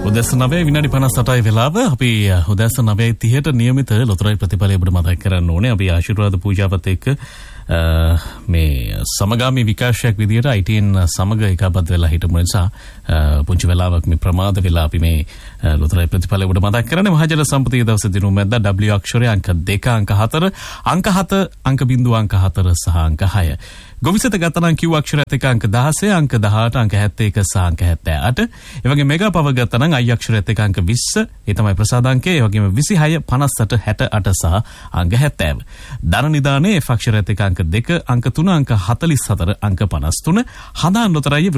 උදෑසන 9 විනාඩි 58යි වෙලාව. අපි උදෑසන 9:30ට નિયમિત ලොතරැයි ප්‍රතිඵලය ඔබට මතක් කරන්න ඕනේ. අපි ආශිර්වාද පූජාවත් එක්ක මේ සමගාමී විකාශයක් විදියට ITN සමග එකපත් වෙලා හිටපු නිසා පුංචි වෙලාවක් මේ ප්‍රමාද වෙලා අපි මේ ලොතරැයි ප්‍රතිඵලය ඔබට මතක් කරන්නේ. මහජන සම්පතිය දවසේ දිනුම මැද්දා W අක්ෂරය අංක 2 අංක 4 අංක 7 අංක 0 අංක 4 සහ අංක 6 ගොවිසත ගතනම් Q අක්ෂරයත් එක්ක අංක 16 අංක 18 අංක 71 සහ අංක 78 ඒ වගේ මෙගා පව ගතනම් I අක්ෂරයත් එක්ක අංක 20 ඒ තමයි ප්‍රසාද අංකය. ඒ වගේම 26 58 68 සහ අංක 70 ධන නිදානේ F අක්ෂරයත් එක්ක අංක 2 අංක 3 අංක 44 අංක 53 හදාන් ලොතරැයි